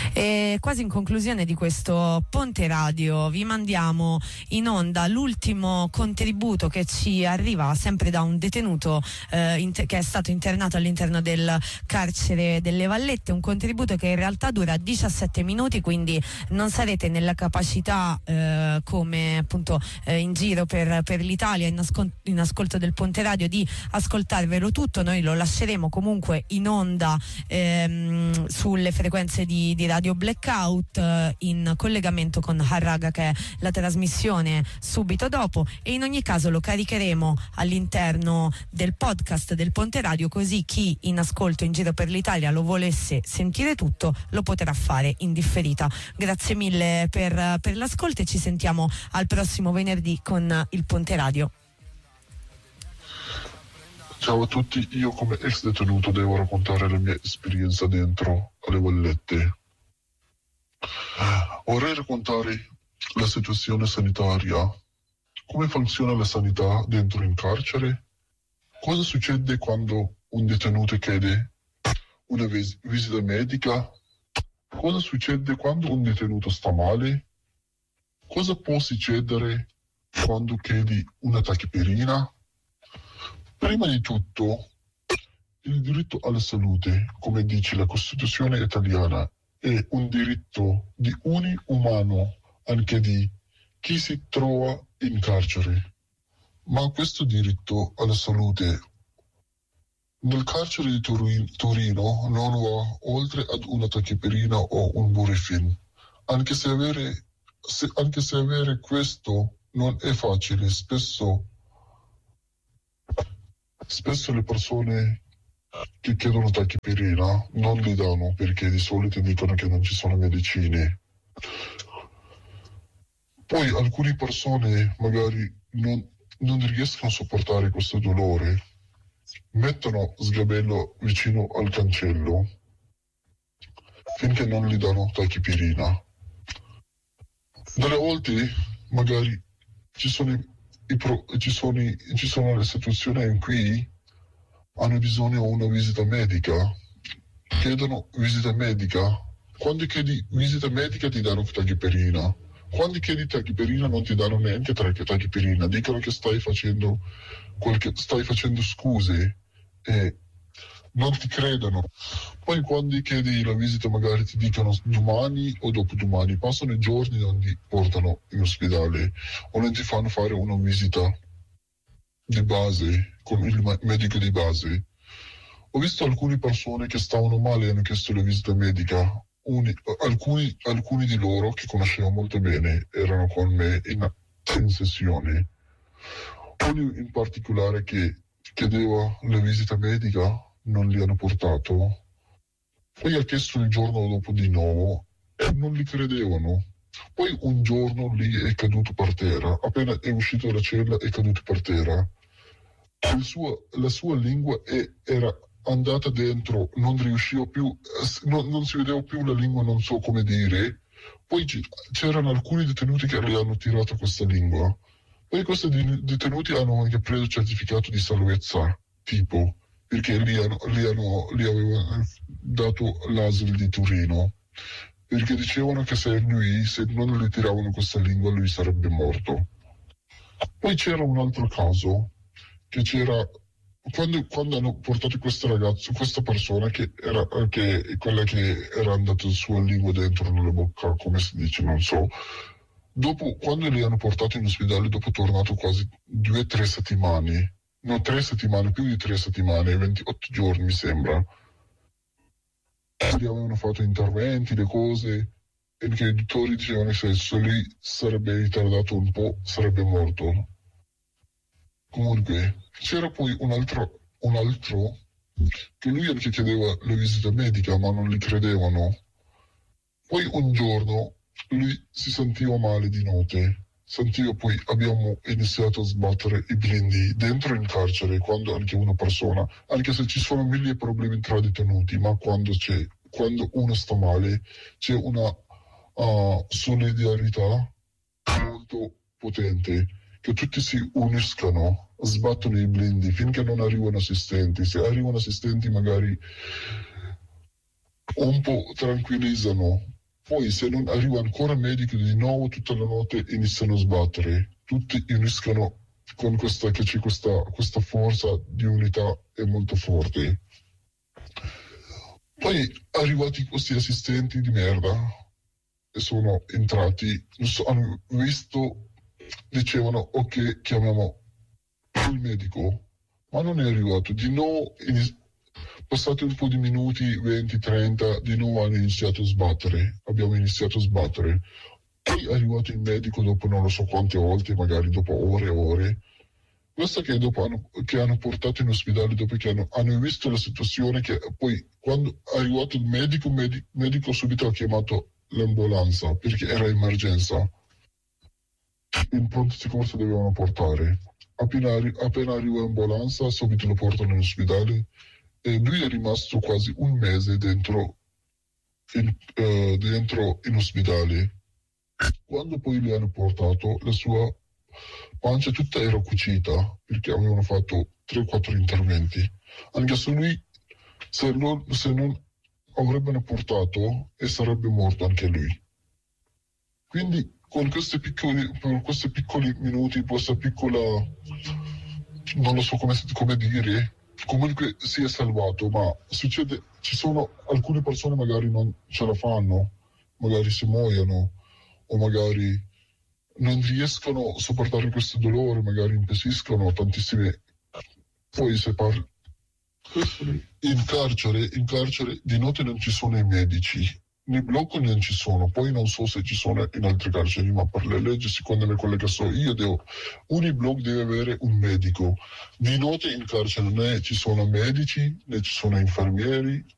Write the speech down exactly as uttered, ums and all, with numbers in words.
E quasi in conclusione di questo Ponte Radio vi mandiamo in onda l'ultimo contributo che ci arriva sempre da un detenuto eh, inter- che è stato internato all'interno del carcere delle Vallette, un contributo che in realtà dura diciassette minuti, quindi non sarete nella capacità eh, come appunto eh, in giro per, per l'Italia in, ascol- in ascolto del Ponte Radio di ascoltarvelo tutto. Noi lo lasceremo comunque in onda ehm, sulle frequenze di, di Radio Blackout eh, in collegamento con Harraga, che è la trasmissione subito dopo, e in ogni caso lo caricheremo all'interno del podcast del Ponte Radio, così chi in ascolto in giro per l'Italia lo volesse sentire tutto lo potrà fare in differita. Grazie mille per, per l'ascolto e ci sentiamo al prossimo venerdì con il Ponte Radio. Ciao a tutti, io come ex detenuto devo raccontare la mia esperienza dentro alle Vallette. Vorrei raccontare la situazione sanitaria, come funziona la sanità dentro in carcere, cosa succede quando un detenuto chiede una vis- visita medica, cosa succede quando un detenuto sta male, cosa può succedere quando chiedi una tachipirina. Prima di tutto, il diritto alla salute, come dice la Costituzione italiana, è un diritto di ogni umano, anche di chi si trova in carcere. Ma questo diritto alla salute nel carcere di Torino, Torino non va oltre ad una tachipirina o un Burifin. Anche se avere, se, anche se avere questo non è facile, spesso Spesso le persone che chiedono tachipirina non li danno perché di solito dicono che non ci sono medicine. Poi alcune persone magari non, non riescono a sopportare questo dolore, mettono sgabello vicino al cancello finché non gli danno tachipirina. Delle volte magari ci sono i I pro, ci, sono, ci sono le situazioni in cui hanno bisogno di una visita medica, chiedono visita medica. Quando chiedi visita medica ti danno tachipirina, quando chiedi tachipirina non ti danno neanche tachipirina, dicono che stai facendo, qualche, stai facendo scuse e non ti credono. Poi quando chiedi la visita magari ti dicono domani o dopodomani, passano i giorni, non ti portano in ospedale o non ti fanno fare una visita di base con il medico di base. Ho visto alcune persone che stavano male e hanno chiesto la visita medica. Uni, alcuni, alcuni di loro che conoscevo molto bene erano con me in, in sessione. Uno in particolare che chiedeva la visita medica non li hanno portato. Poi ha chiesto il giorno dopo di nuovo e non li credevano. Poi un giorno lì è caduto per terra, appena è uscito dalla cella è caduto per terra. Il suo, la sua lingua è, era andata dentro, non riusciva più, non, non si vedeva più la lingua, non so come dire. Poi c'erano alcuni detenuti che le hanno tirato questa lingua. Poi questi detenuti hanno anche preso il certificato di salvezza, tipo, perché lì, hanno, lì, hanno, lì avevano dato l'A S L di Torino, perché dicevano che se lui, se non gli tiravano questa lingua, lui sarebbe morto. Poi c'era un altro caso, che c'era, quando, quando hanno portato questo ragazzo, questa persona, che era che, quella che era andata la sua lingua dentro nella bocca, come si dice, non so, dopo, quando li hanno portato in ospedale, dopo è tornato quasi due o tre settimane, no, tre settimane, più di tre settimane, ventotto giorni mi sembra. Gli avevano fatto interventi, le cose, e i dottori dicevano che se lui sarebbe ritardato un po', sarebbe morto. Comunque, c'era poi un altro, un altro che lui anche chiedeva la visita medica, ma non gli credevano. Poi un giorno lui si sentiva male di notte. Sentiva, poi abbiamo iniziato a sbattere i blindi dentro in carcere, quando anche una persona, anche se ci sono mille problemi tra detenuti, ma quando c'è, quando uno sta male, c'è una uh, solidarietà molto potente, che tutti si uniscono, sbattono i blindi finché non arrivano assistenti. Se arrivano assistenti magari un po' tranquillizzano Poi se non arriva ancora il medico, di nuovo tutta la notte iniziano a sbattere. Tutti uniscono con questa, che c'è questa, questa forza di unità è molto forte. Poi arrivati questi assistenti di merda e sono entrati, hanno visto, dicevano ok, chiamiamo il medico, ma non è arrivato. Di nuovo, passati un po' di minuti, venti trenta, di nuovo hanno iniziato a sbattere, abbiamo iniziato a sbattere. Poi è arrivato il medico dopo non lo so quante volte, magari dopo ore e ore. Questo che dopo hanno, che hanno portato in ospedale, dopo che hanno, hanno visto la situazione, che poi quando è arrivato il medico, il medico, medico subito ha chiamato l'ambulanza perché era emergenza. In pronto soccorso dovevano portare. Appena, appena arriva l'ambulanza, subito lo portano in ospedale e lui è rimasto quasi un mese dentro in, uh, dentro in ospedale. Quando poi li hanno portato, la sua pancia tutta era cucita perché avevano fatto tre quattro interventi. Anche se lui, se, lo, se non avrebbero portato, e sarebbe morto anche lui. Quindi con questi piccoli, per questi piccoli minuti, questa piccola, non lo so come, come dire, comunque si è salvato, ma succede, ci sono alcune persone magari non ce la fanno, magari si muoiono o magari non riescono a sopportare questo dolore, magari impensiscono tantissime. Poi se parli in carcere, in carcere di notte non ci sono i medici, nei blocchi non ci sono, poi non so se ci sono in altre carceri, ma per le leggi, secondo me quelle che so io, devo, ogni blocco deve avere un medico. Di notte in carcere non è, ci sono medici, né ci sono infermieri,